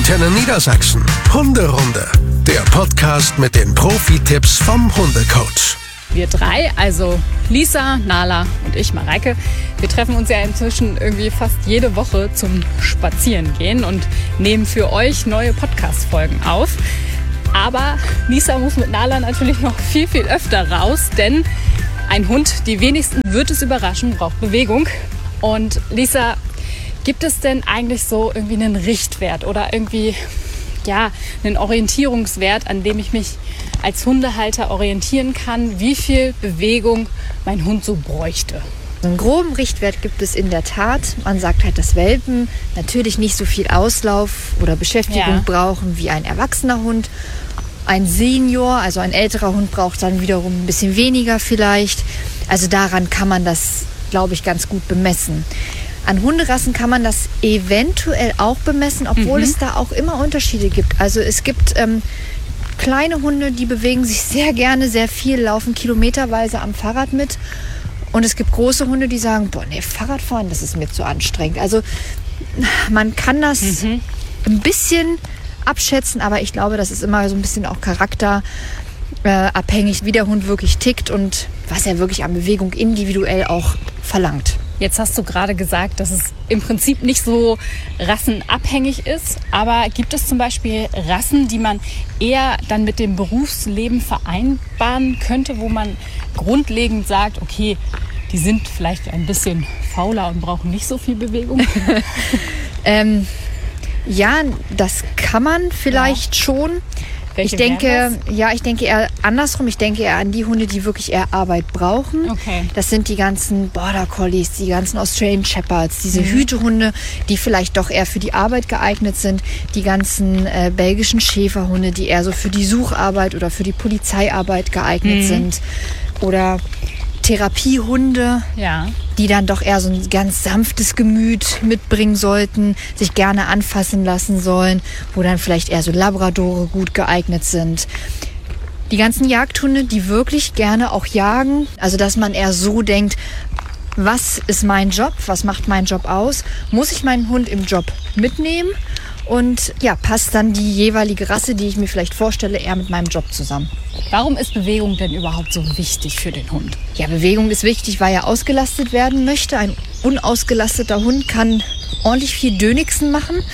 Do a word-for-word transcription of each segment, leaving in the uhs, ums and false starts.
Antenne Niedersachsen. Hunderunde. Der Podcast mit den Profi-Tipps vom Hundecoach. Wir drei, also Lisa, Nala und ich, Mareike, wir treffen uns ja inzwischen irgendwie fast jede Woche zum Spazierengehen und nehmen für euch neue Podcast-Folgen auf. Aber Lisa muss mit Nala natürlich noch viel, viel öfter raus, denn ein Hund, die wenigsten wird es überraschen, braucht Bewegung. Und Lisa, gibt es denn eigentlich so irgendwie einen Richtwert oder irgendwie ja, einen Orientierungswert, an dem ich mich als Hundehalter orientieren kann, wie viel Bewegung mein Hund so bräuchte? Einen groben Richtwert gibt es in der Tat. Man sagt halt, dass Welpen natürlich nicht so viel Auslauf oder Beschäftigung ja. brauchen wie ein erwachsener Hund. Ein Senior, also ein älterer Hund, braucht dann wiederum ein bisschen weniger vielleicht. Also daran kann man das, glaube ich, ganz gut bemessen. An Hunderassen kann man das eventuell auch bemessen, obwohl mhm. es da auch immer Unterschiede gibt. Also es gibt ähm, kleine Hunde, die bewegen sich sehr gerne, sehr viel, laufen kilometerweise am Fahrrad mit. Und es gibt große Hunde, die sagen, boah, nee, Fahrradfahren, das ist mir zu anstrengend. Also man kann das mhm. ein bisschen abschätzen, aber ich glaube, das ist immer so ein bisschen auch charakterabhängig, wie der Hund wirklich tickt und was er wirklich an Bewegung individuell auch verlangt. Jetzt hast du gerade gesagt, dass es im Prinzip nicht so rassenabhängig ist. Aber gibt es zum Beispiel Rassen, die man eher dann mit dem Berufsleben vereinbaren könnte, wo man grundlegend sagt, okay, die sind vielleicht ein bisschen fauler und brauchen nicht so viel Bewegung? ähm, ja, das kann man vielleicht ja. schon. Welche ich denke, ja, ich denke eher andersrum. Ich denke eher an die Hunde, die wirklich eher Arbeit brauchen. Okay. Das sind die ganzen Border Collies, die ganzen Australian Shepherds, diese mhm. Hütehunde, die vielleicht doch eher für die Arbeit geeignet sind. Die ganzen äh, belgischen Schäferhunde, die eher so für die Sucharbeit oder für die Polizeiarbeit geeignet mhm. sind. Oder Therapiehunde, ja. die dann doch eher so ein ganz sanftes Gemüt mitbringen sollten, sich gerne anfassen lassen sollen, wo dann vielleicht eher so Labradore gut geeignet sind. Die ganzen Jagdhunde, die wirklich gerne auch jagen, also dass man eher so denkt, was ist mein Job, was macht mein Job aus, muss ich meinen Hund im Job mitnehmen und ja, passt dann die jeweilige Rasse, die ich mir vielleicht vorstelle, eher mit meinem Job zusammen. Warum ist Bewegung denn überhaupt so wichtig für den Hund? Ja, Bewegung ist wichtig, weil er ausgelastet werden möchte. Ein unausgelasteter Hund kann ordentlich viel Dönigsen machen.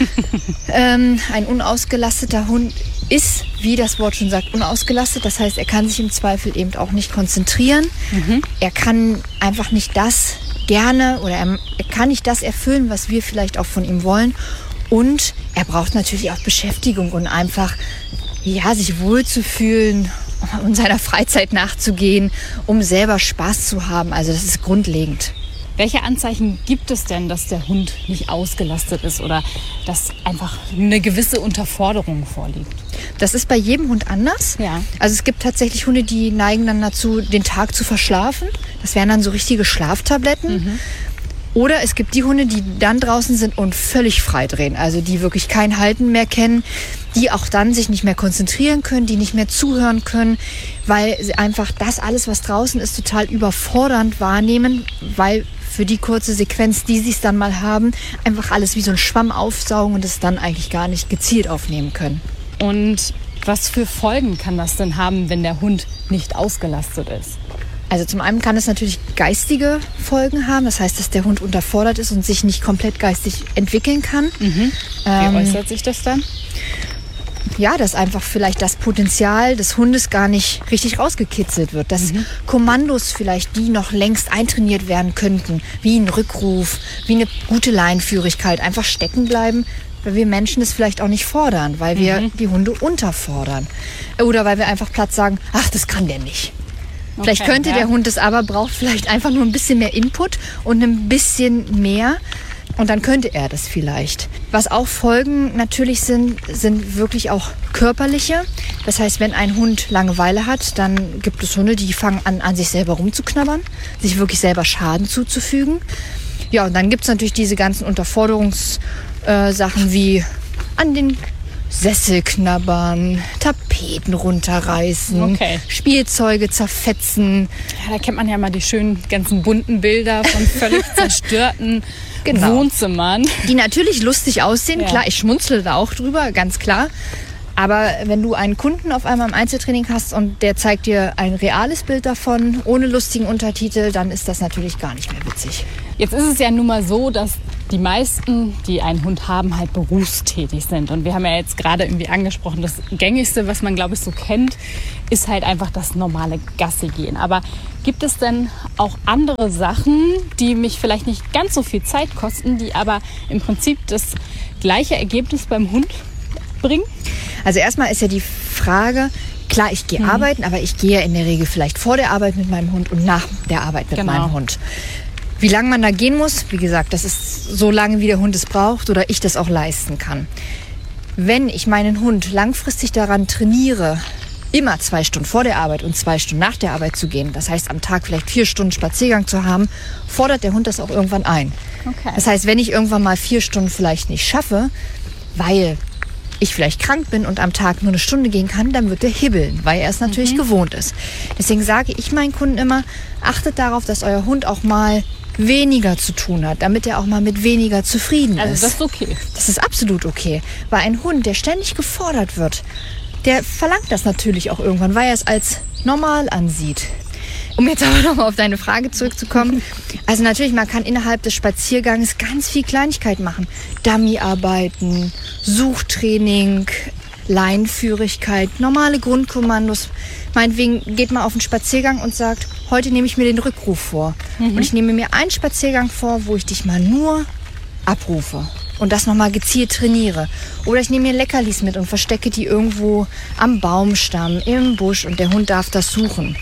ähm, ein unausgelasteter Hund ist, wie das Wort schon sagt, unausgelastet. Das heißt, er kann sich im Zweifel eben auch nicht konzentrieren. Mhm. Er kann einfach nicht das gerne oder er, er kann nicht das erfüllen, was wir vielleicht auch von ihm wollen. Und er braucht natürlich auch Beschäftigung und einfach ja, sich wohlzufühlen und seiner Freizeit nachzugehen, um selber Spaß zu haben. Also das ist grundlegend. Welche Anzeichen gibt es denn, dass der Hund nicht ausgelastet ist oder dass einfach eine gewisse Unterforderung vorliegt? Das ist bei jedem Hund anders. Ja. Also es gibt tatsächlich Hunde, die neigen dann dazu, den Tag zu verschlafen. Das wären dann so richtige Schlaftabletten. Mhm. Oder es gibt die Hunde, die dann draußen sind und völlig frei drehen, also die wirklich kein Halten mehr kennen, die auch dann sich nicht mehr konzentrieren können, die nicht mehr zuhören können, weil sie einfach das alles, was draußen ist, total überfordernd wahrnehmen, weil für die kurze Sequenz, die sie es dann mal haben, einfach alles wie so ein Schwamm aufsaugen und es dann eigentlich gar nicht gezielt aufnehmen können. Und was für Folgen kann das denn haben, wenn der Hund nicht ausgelastet ist? Also zum einen kann es natürlich geistige Folgen haben. Das heißt, dass der Hund unterfordert ist und sich nicht komplett geistig entwickeln kann. Mhm. Wie ähm, äußert sich das dann? Ja, dass einfach vielleicht das Potenzial des Hundes gar nicht richtig rausgekitzelt wird. Dass mhm. Kommandos vielleicht, die noch längst eintrainiert werden könnten, wie ein Rückruf, wie eine gute Leinenführigkeit, einfach stecken bleiben, weil wir Menschen das vielleicht auch nicht fordern, weil wir mhm. die Hunde unterfordern. Oder weil wir einfach platt sagen, ach, das kann der nicht. Vielleicht okay, könnte ja. der Hund es aber, braucht vielleicht einfach nur ein bisschen mehr Input und ein bisschen mehr. Und dann könnte er das vielleicht. Was auch Folgen natürlich sind, sind wirklich auch körperliche. Das heißt, wenn ein Hund Langeweile hat, dann gibt es Hunde, die fangen an, an sich selber rumzuknabbern, sich wirklich selber Schaden zuzufügen. Ja, und dann gibt es natürlich diese ganzen Unterforderungssachen wie an den Sessel knabbern, Tapeten runterreißen, okay. Spielzeuge zerfetzen. Ja, da kennt man ja mal die schönen ganzen bunten Bilder von völlig zerstörten genau. Wohnzimmern. Die natürlich lustig aussehen, Ja. klar, ich schmunzle da auch drüber, ganz klar. Aber wenn du einen Kunden auf einmal im Einzeltraining hast und der zeigt dir ein reales Bild davon, ohne lustigen Untertitel, dann ist das natürlich gar nicht mehr witzig. Jetzt ist es ja nun mal so, dass die meisten, die einen Hund haben, halt berufstätig sind. Und wir haben ja jetzt gerade irgendwie angesprochen, das Gängigste, was man, glaube ich, so kennt, ist halt einfach das normale Gassi gehen. Aber gibt es denn auch andere Sachen, die mich vielleicht nicht ganz so viel Zeit kosten, die aber im Prinzip das gleiche Ergebnis beim Hund bringen? Also erstmal ist ja die Frage, klar, ich gehe mhm. arbeiten, aber ich gehe in der Regel vielleicht vor der Arbeit mit meinem Hund und nach der Arbeit mit Genau. meinem Hund. Wie lange man da gehen muss, wie gesagt, das ist so lange, wie der Hund es braucht oder ich das auch leisten kann. Wenn ich meinen Hund langfristig daran trainiere, immer zwei Stunden vor der Arbeit und zwei Stunden nach der Arbeit zu gehen, das heißt am Tag vielleicht vier Stunden Spaziergang zu haben, fordert der Hund das auch irgendwann ein. Okay. Das heißt, wenn ich irgendwann mal vier Stunden vielleicht nicht schaffe, weil ich vielleicht krank bin und am Tag nur eine Stunde gehen kann, dann wird er hibbeln, weil er es natürlich mhm. gewohnt ist. Deswegen sage ich meinen Kunden immer, achtet darauf, dass euer Hund auch mal weniger zu tun hat, damit er auch mal mit weniger zufrieden Also ist. das ist okay. Das ist absolut okay. Weil ein Hund, der ständig gefordert wird, der verlangt das natürlich auch irgendwann, weil er es als normal ansieht. Um jetzt aber nochmal auf deine Frage zurückzukommen. Also natürlich, man kann innerhalb des Spaziergangs ganz viel Kleinigkeit machen. Dummy-Arbeiten, Suchtraining, Leinenführigkeit, normale Grundkommandos. Meinetwegen geht man auf einen Spaziergang und sagt, heute nehme ich mir den Rückruf vor. Mhm. Und ich nehme mir einen Spaziergang vor, wo ich dich mal nur abrufe und das nochmal gezielt trainiere. Oder ich nehme mir Leckerlis mit und verstecke die irgendwo am Baumstamm, im Busch und der Hund darf das suchen.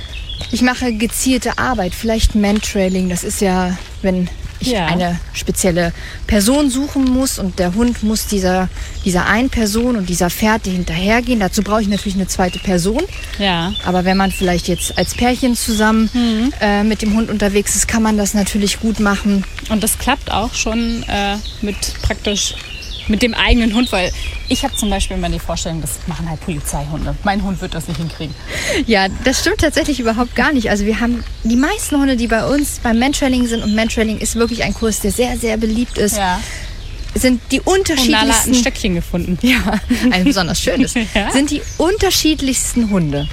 Ich mache gezielte Arbeit, vielleicht Mantrailing. Das ist ja, wenn ich ja. eine spezielle Person suchen muss und der Hund muss dieser, dieser einen Person und dieser Fährte hinterhergehen. Dazu brauche ich natürlich eine zweite Person. Ja. Aber wenn man vielleicht jetzt als Pärchen zusammen mhm. äh, mit dem Hund unterwegs ist, kann man das natürlich gut machen. Und das klappt auch schon äh, mit praktisch mit dem eigenen Hund, weil ich habe zum Beispiel immer die Vorstellung, das machen halt Polizeihunde. Mein Hund wird das nicht hinkriegen. Ja, das stimmt tatsächlich überhaupt gar nicht. Also wir haben die meisten Hunde, die bei uns beim Mantrailing sind, und Mantrailing ist wirklich ein Kurs, der sehr, sehr beliebt ist, ja. sind die unterschiedlichsten... Und Nala hat ein Stöckchen gefunden. Ja, ein besonders schönes. Ja. Sind die unterschiedlichsten Hunde.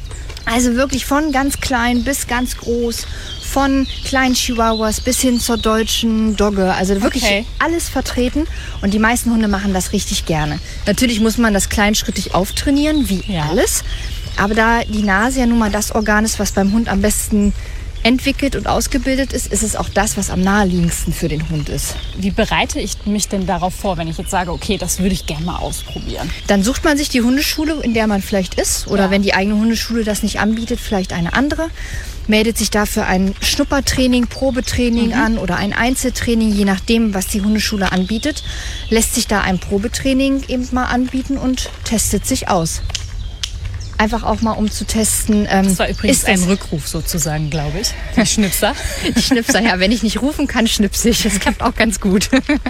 Also wirklich von ganz klein bis ganz groß, von kleinen Chihuahuas bis hin zur deutschen Dogge. Also wirklich okay. alles vertreten. Und die meisten Hunde machen das richtig gerne. Natürlich muss man das kleinschrittig auftrainieren, wie ja. alles. Aber da die Nase ja nun mal das Organ ist, was beim Hund am besten entwickelt und ausgebildet ist, ist es auch das, was am naheliegendsten für den Hund ist. Wie bereite ich mich denn darauf vor, wenn ich jetzt sage, okay, das würde ich gerne mal ausprobieren? Dann sucht man sich die Hundeschule, in der man vielleicht ist. Oder ja. wenn die eigene Hundeschule das nicht anbietet, vielleicht eine andere. Meldet sich dafür ein Schnuppertraining, Probetraining mhm. an oder ein Einzeltraining, je nachdem, was die Hundeschule anbietet. Lässt sich da ein Probetraining eben mal anbieten und testet sich aus. Einfach auch mal, um zu testen. Ähm, das war übrigens ist ein das Rückruf sozusagen, glaube ich. Die Schnipser. Die Schnipser, ja. Wenn ich nicht rufen kann, schnipse ich. Das klappt auch ganz gut.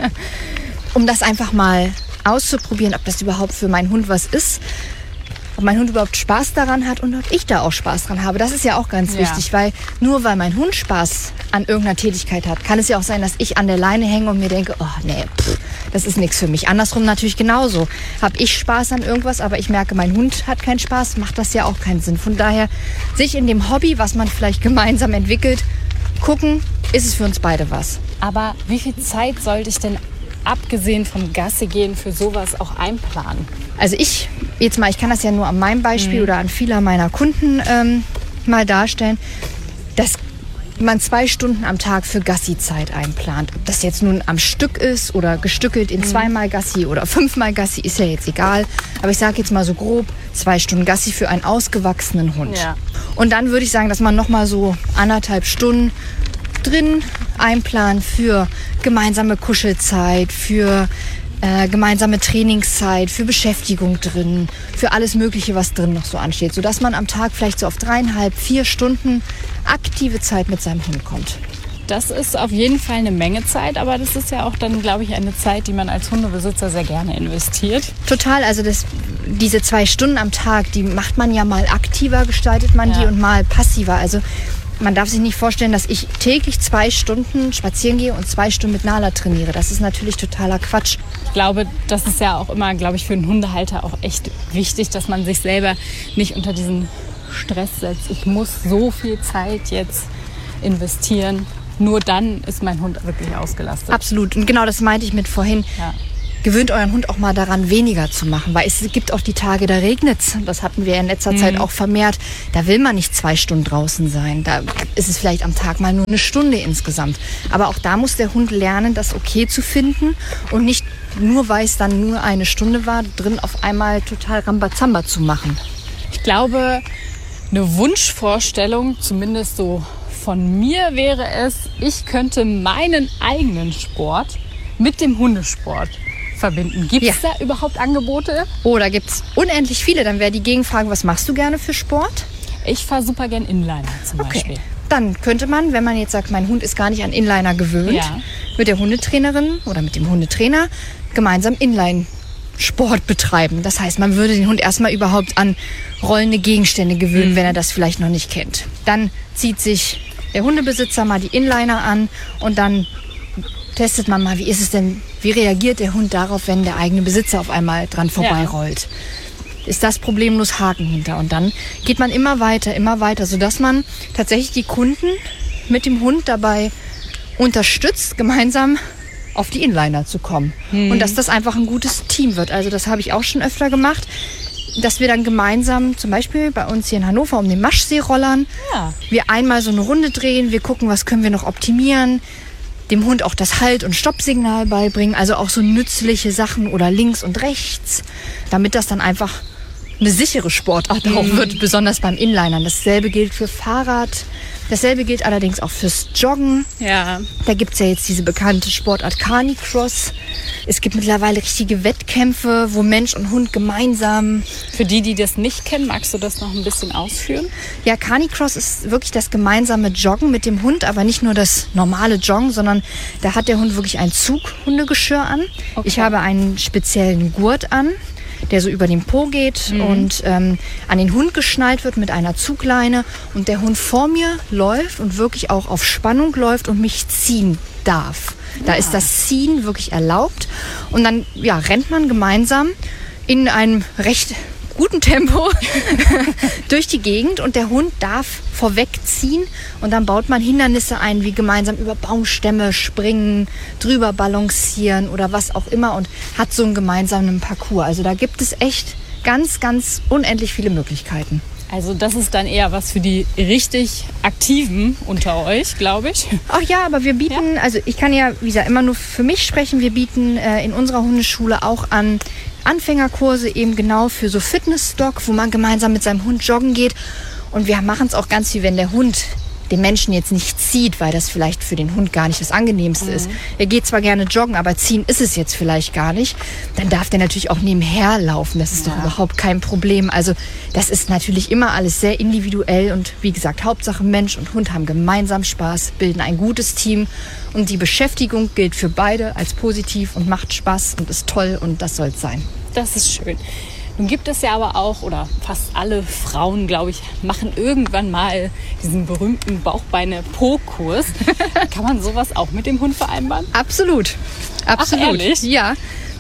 Um das einfach mal auszuprobieren, ob das überhaupt für meinen Hund was ist. Ob mein Hund überhaupt Spaß daran hat und ob ich da auch Spaß dran habe. Das ist ja auch ganz ja. wichtig, weil nur weil mein Hund Spaß an irgendeiner Tätigkeit hat, kann es ja auch sein, dass ich an der Leine hänge und mir denke, oh nee, pff, das ist nichts für mich. Andersrum natürlich genauso. Habe ich Spaß an irgendwas, aber ich merke, mein Hund hat keinen Spaß, macht das ja auch keinen Sinn. Von daher, sich in dem Hobby, was man vielleicht gemeinsam entwickelt, gucken, ist es für uns beide was. Aber wie viel Zeit sollte ich denn abgesehen vom Gassi gehen für sowas auch einplanen? Also ich, jetzt mal, ich kann das ja nur an meinem Beispiel mhm. oder an vieler meiner Kunden ähm, mal darstellen, dass man zwei Stunden am Tag für Gassi-Zeit einplant. Ob das jetzt nun am Stück ist oder gestückelt in mhm. zweimal Gassi oder fünfmal Gassi, ist ja jetzt egal. Aber ich sage jetzt mal so grob, zwei Stunden Gassi für einen ausgewachsenen Hund. Ja. Und dann würde ich sagen, dass man nochmal so anderthalb Stunden drin einplanen für gemeinsame Kuschelzeit, für äh, gemeinsame Trainingszeit, für Beschäftigung drin, für alles Mögliche, was drin noch so ansteht, sodass man am Tag vielleicht so auf dreieinhalb, vier Stunden aktive Zeit mit seinem Hund kommt. Das ist auf jeden Fall eine Menge Zeit, aber das ist ja auch dann, glaube ich, eine Zeit, die man als Hundebesitzer sehr gerne investiert. Total, also das, diese zwei Stunden am Tag, die macht man ja mal aktiver, gestaltet man ja. die und mal passiver. Also man darf sich nicht vorstellen, dass ich täglich zwei Stunden spazieren gehe und zwei Stunden mit Nala trainiere. Das ist natürlich totaler Quatsch. Ich glaube, das ist ja auch immer, glaube ich, für einen Hundehalter auch echt wichtig, dass man sich selber nicht unter diesen Stress setzt. Ich muss so viel Zeit jetzt investieren. Nur dann ist mein Hund wirklich ausgelastet. Absolut. Und genau das meinte ich mit vorhin. Ja. Gewöhnt euren Hund auch mal daran, weniger zu machen. Weil es gibt auch die Tage, da regnet es. Das hatten wir in letzter mhm. Zeit auch vermehrt. Da will man nicht zwei Stunden draußen sein. Da ist es vielleicht am Tag mal nur eine Stunde insgesamt. Aber auch da muss der Hund lernen, das okay zu finden. Und nicht nur, weil es dann nur eine Stunde war, drin auf einmal total Rambazamba zu machen. Ich glaube, eine Wunschvorstellung, zumindest so von mir, wäre es, ich könnte meinen eigenen Sport mit dem Hundesport verbinden. Gibt es ja. da überhaupt Angebote? Oh, da gibt es unendlich viele. Dann wäre die Gegenfrage, was machst du gerne für Sport? Ich fahre super gern Inliner zum okay. Beispiel. Dann könnte man, wenn man jetzt sagt, mein Hund ist gar nicht an Inliner gewöhnt, ja. mit der Hundetrainerin oder mit dem Hundetrainer gemeinsam Inline-Sport betreiben. Das heißt, man würde den Hund erstmal überhaupt an rollende Gegenstände gewöhnen, mhm. wenn er das vielleicht noch nicht kennt. Dann zieht sich der Hundebesitzer mal die Inliner an und dann testet man mal, wie ist es denn, wie reagiert der Hund darauf, wenn der eigene Besitzer auf einmal dran vorbeirollt. Ja. Ist das problemlos Haken hinter? Und dann geht man immer weiter, immer weiter, sodass man tatsächlich die Kunden mit dem Hund dabei unterstützt, gemeinsam auf die Inliner zu kommen. Mhm. Und dass das einfach ein gutes Team wird. Also das habe ich auch schon öfter gemacht, dass wir dann gemeinsam, zum Beispiel bei uns hier in Hannover um den Maschsee rollern, ja. wir einmal so eine Runde drehen, wir gucken, was können wir noch optimieren, dem Hund auch das Halt- und Stoppsignal beibringen, also auch so nützliche Sachen oder links und rechts, damit das dann einfach eine sichere Sportart mhm. auch wird, besonders beim Inlinern. Dasselbe gilt für Fahrrad, dasselbe gilt allerdings auch fürs Joggen. Ja. Da gibt es ja jetzt diese bekannte Sportart Canicross. Es gibt mittlerweile richtige Wettkämpfe, wo Mensch und Hund gemeinsam... Für die, die das nicht kennen, magst du das noch ein bisschen ausführen? Ja, Canicross ist wirklich das gemeinsame Joggen mit dem Hund, aber nicht nur das normale Joggen, sondern da hat der Hund wirklich ein Zughundegeschirr an. Okay. Ich habe einen speziellen Gurt an, der so über den Po geht mhm. und ähm, an den Hund geschnallt wird mit einer Zugleine und der Hund vor mir läuft und wirklich auch auf Spannung läuft und mich ziehen darf. Da ja. ist das Ziehen wirklich erlaubt und dann ja, rennt man gemeinsam in einem recht guten Tempo durch die Gegend und der Hund darf vorwegziehen und dann baut man Hindernisse ein, wie gemeinsam über Baumstämme springen, drüber balancieren oder was auch immer und hat so einen gemeinsamen Parcours. Also da gibt es echt ganz, ganz unendlich viele Möglichkeiten. Also das ist dann eher was für die richtig Aktiven unter euch, glaube ich. Ach ja, aber wir bieten, ja. also ich kann ja, wie gesagt, immer nur für mich sprechen, wir bieten äh, in unserer Hundeschule auch an Anfängerkurse eben genau für so Fitnessstock, wo man gemeinsam mit seinem Hund joggen geht. Und wir machen es auch ganz wie wenn der Hund den Menschen jetzt nicht zieht, weil das vielleicht für den Hund gar nicht das Angenehmste mhm. ist. Er geht zwar gerne joggen, aber ziehen ist es jetzt vielleicht gar nicht. Dann darf der natürlich auch nebenher laufen. Das ist ja. doch überhaupt kein Problem. Also das ist natürlich immer alles sehr individuell. Und wie gesagt, Hauptsache Mensch und Hund haben gemeinsam Spaß, bilden ein gutes Team. Und die Beschäftigung gilt für beide als positiv und macht Spaß und ist toll. Und das soll es sein. Das ist schön. Nun gibt es ja aber auch, oder fast alle Frauen, glaube ich, machen irgendwann mal diesen berühmten Bauchbeine-Po-Kurs. Kann man sowas auch mit dem Hund vereinbaren? Absolut. Absolut. Ach, ehrlich? Ja.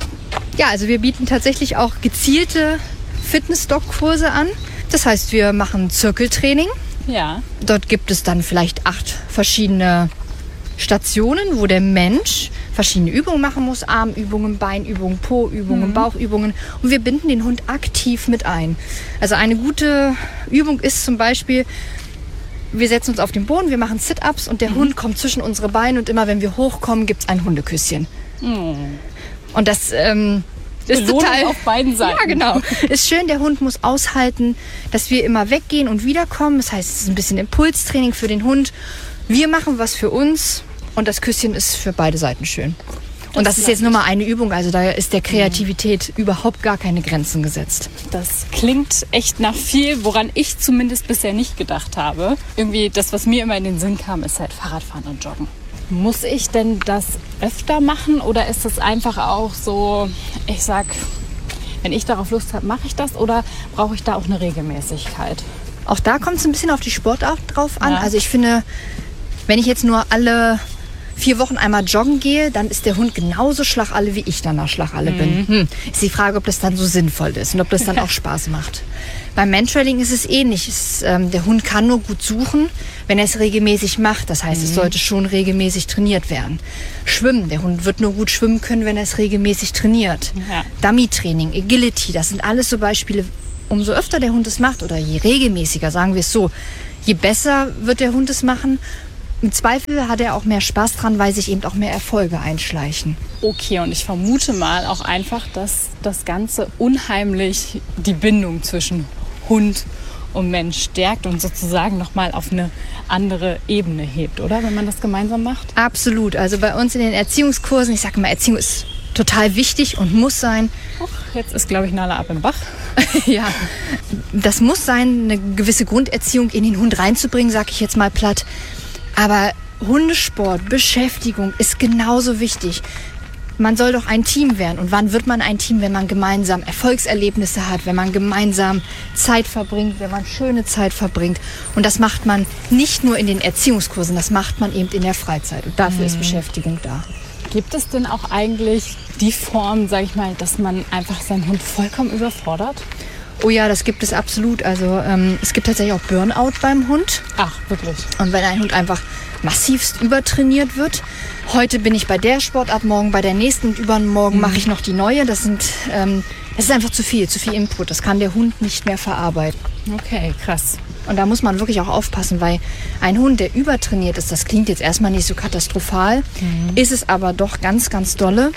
Ja, also wir bieten tatsächlich auch gezielte Fitness-Dog-Kurse an. Das heißt, wir machen Zirkeltraining. Ja. Dort gibt es dann vielleicht acht verschiedene Stationen, wo der Mensch verschiedene Übungen machen muss. Armübungen, Beinübungen, Po-Übungen, mhm. Bauchübungen. Und wir binden den Hund aktiv mit ein. Also eine gute Übung ist zum Beispiel, wir setzen uns auf den Boden, wir machen Sit-Ups und der mhm. Hund kommt zwischen unsere Beine und immer wenn wir hochkommen, gibt es ein Hundeküsschen. Mhm. Und das ähm, ist total auf beiden Seiten. Ja, genau. Ist schön, der Hund muss aushalten, dass wir immer weggehen und wiederkommen. Das heißt, es ist ein bisschen Impulstraining für den Hund. Wir machen was für uns und das Küsschen ist für beide Seiten schön. Und das, das ist jetzt nur mal eine Übung, also da ist der Kreativität mhm. überhaupt gar keine Grenzen gesetzt. Das klingt echt nach viel, woran ich zumindest bisher nicht gedacht habe. Irgendwie das, was mir immer in den Sinn kam, ist halt Fahrradfahren und Joggen. Muss ich denn das öfter machen oder ist es einfach auch so, ich sag, wenn ich darauf Lust habe, mache ich das oder brauche ich da auch eine Regelmäßigkeit? Auch da kommt es ein bisschen auf die Sportart drauf an. Ja. Also ich finde, wenn ich jetzt nur alle vier Wochen einmal joggen gehe, dann ist der Hund genauso Schlagalle, wie ich danach Schlagalle mhm. bin. Hm. Ist die Frage, ob das dann so sinnvoll ist und ob das dann auch Spaß macht. Beim Mantrailing ist es ähnlich. Es, ähm, der Hund kann nur gut suchen, wenn er es regelmäßig macht. Das heißt, mhm. es sollte schon regelmäßig trainiert werden. Schwimmen. Der Hund wird nur gut schwimmen können, wenn er es regelmäßig trainiert. Ja. Dummy-Training, Agility, das sind alles so Beispiele. Umso öfter der Hund es macht oder je regelmäßiger, sagen wir es so, je besser wird der Hund es machen. Im Zweifel hat er auch mehr Spaß dran, weil sich eben auch mehr Erfolge einschleichen. Okay, und ich vermute mal auch einfach, dass das Ganze unheimlich die Bindung zwischen Hund und Mensch stärkt und sozusagen nochmal auf eine andere Ebene hebt, oder? Wenn man das gemeinsam macht? Absolut. Also bei uns in den Erziehungskursen, ich sage mal, Erziehung ist total wichtig und muss sein. Och, jetzt ist, glaube ich, Nala ab im Bach. Ja, das muss sein, eine gewisse Grunderziehung in den Hund reinzubringen, sage ich jetzt mal platt. Aber Hundesport, Beschäftigung ist genauso wichtig. Man soll doch ein Team werden. Und wann wird man ein Team, wenn man gemeinsam Erfolgserlebnisse hat, wenn man gemeinsam Zeit verbringt, wenn man schöne Zeit verbringt. Und das macht man nicht nur in den Erziehungskursen, das macht man eben in der Freizeit. Und dafür mhm. ist Beschäftigung da. Gibt es denn auch eigentlich die Form, sage ich mal, dass man einfach seinen Hund vollkommen überfordert? Oh ja, das gibt es absolut. Also ähm, es gibt tatsächlich auch Burnout beim Hund. Ach, wirklich? Und wenn ein Hund einfach massivst übertrainiert wird. Heute bin ich bei der Sportart, morgen bei der nächsten und übermorgen mhm. mache ich noch die neue. Das sind, ähm, das ist einfach zu viel, zu viel Input. Das kann der Hund nicht mehr verarbeiten. Okay, krass. Und da muss man wirklich auch aufpassen, weil ein Hund, der übertrainiert ist, das klingt jetzt erstmal nicht so katastrophal, mhm. ist es aber doch ganz, ganz dolle,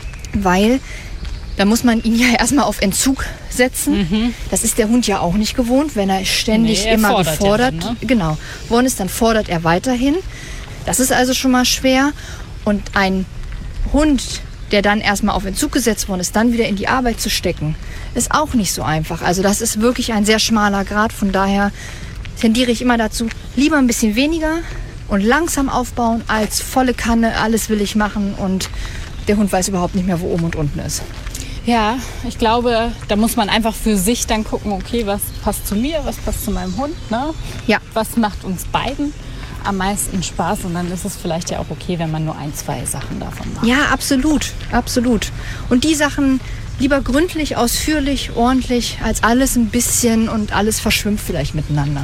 weil da muss man ihn ja erstmal auf Entzug setzen. Mhm. Das ist der Hund ja auch nicht gewohnt, wenn er ständig nee, er immer gefordert ja dann, ne? genau, worden ist, dann fordert er weiterhin. Das ist also schon mal schwer. Und ein Hund, der dann erstmal auf Entzug gesetzt worden ist, dann wieder in die Arbeit zu stecken, ist auch nicht so einfach. Also das ist wirklich ein sehr schmaler Grat. Von daher tendiere ich immer dazu, lieber ein bisschen weniger und langsam aufbauen, als volle Kanne, alles will ich machen und der Hund weiß überhaupt nicht mehr, wo oben und unten ist. Ja, ich glaube, da muss man einfach für sich dann gucken, okay, was passt zu mir, was passt zu meinem Hund, ne? Ja. Was macht uns beiden am meisten Spaß und dann ist es vielleicht ja auch okay, wenn man nur ein, zwei Sachen davon macht. Ja, absolut, absolut. Und die Sachen lieber gründlich, ausführlich, ordentlich, als alles ein bisschen und alles verschwimmt vielleicht miteinander.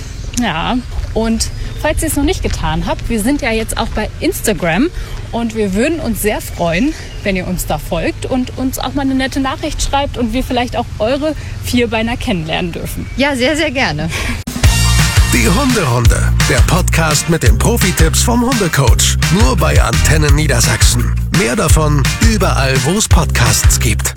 Ja, und falls ihr es noch nicht getan habt, wir sind ja jetzt auch bei Instagram und wir würden uns sehr freuen, wenn ihr uns da folgt und uns auch mal eine nette Nachricht schreibt und wir vielleicht auch eure Vierbeiner kennenlernen dürfen. Ja, sehr, sehr gerne. Die Hunderunde, der Podcast mit den Profi-Tipps vom Hundecoach. Nur bei Antenne Niedersachsen. Mehr davon überall, wo es Podcasts gibt.